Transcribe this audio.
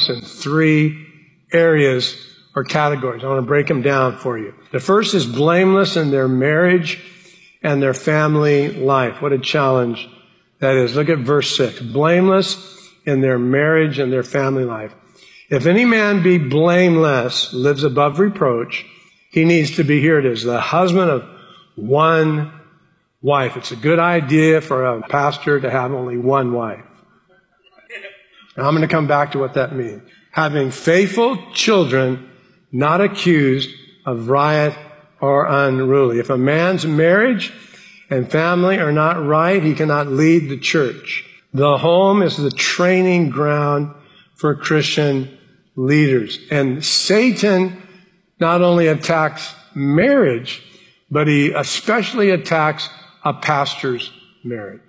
blameless in 3 areas or categories. I want to break them down for you. The first is blameless in their marriage and their family life. What a challenge that is. Look at verse 6. Blameless in their marriage and their family life. If any man be blameless, lives above reproach, he needs to be, here it is, the husband of one wife. It's a good idea for a pastor to have only one wife. And I'm going to come back to what that means. Having faithful children, not accused of riot or unruly. If a man's marriage and family are not right, he cannot lead the church. The home is the training ground for Christian leaders. And Satan not only attacks marriage, but he especially attacks a pastor's marriage.